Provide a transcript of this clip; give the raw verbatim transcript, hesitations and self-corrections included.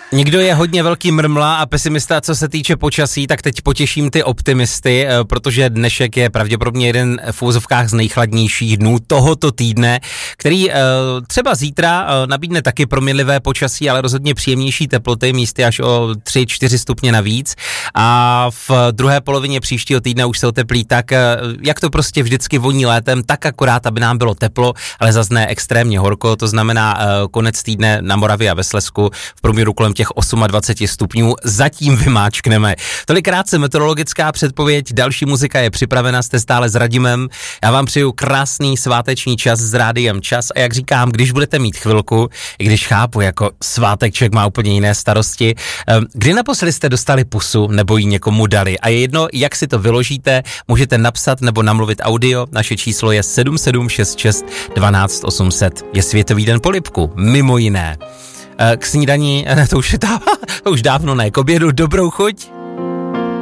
Někdo je hodně velký mrmla a pesimista, co se týče počasí, tak teď potěším ty optimisty, protože dnešek je pravděpodobně jeden v úvozovkách z nejchladnějších dnů tohoto týdne, který třeba zítra nabídne taky proměnlivé počasí, ale rozhodně příjemnější teploty, místy až o tři čtyři stupně navíc. A v druhé polovině příštího týdne už se oteplí tak, jak to prostě vždycky voní létem, tak akorát, aby nám bylo teplo, ale zas ne extrémně horko, to znamená konec týdne na Moravě a ve Slezsku v průměru kolem těch dvacet osm stupňů zatím vymáčkneme. Tolikrát se meteorologická předpověď, další muzika je připravena, jste stále s Radimem. Já vám přeju krásný sváteční čas s Rádiem Čas a jak říkám, když budete mít chvilku, i když chápu, jako svátek člověk má úplně jiné starosti, kdy naposledy jste dostali pusu nebo ji někomu dali a je jedno, jak si to vyložíte, můžete napsat nebo namluvit audio, naše číslo je sedm sedm šest šest dvanáct osm set. Je Světový den polibku, mimo jiné. K snídani, ne, to už, je dávno, to už dávno ne, k obědu dobrou chuť.